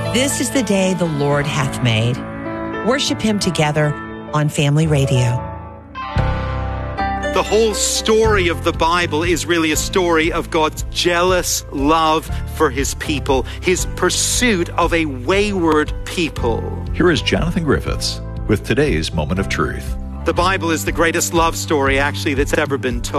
This is the day the Lord hath made. Worship him together on Family Radio. The whole story of the Bible is really a story of God's jealous love for his people, his pursuit of a wayward people. Here is Jonathan Griffiths with today's Moment of Truth. The Bible is the greatest love story, actually, that's ever been told.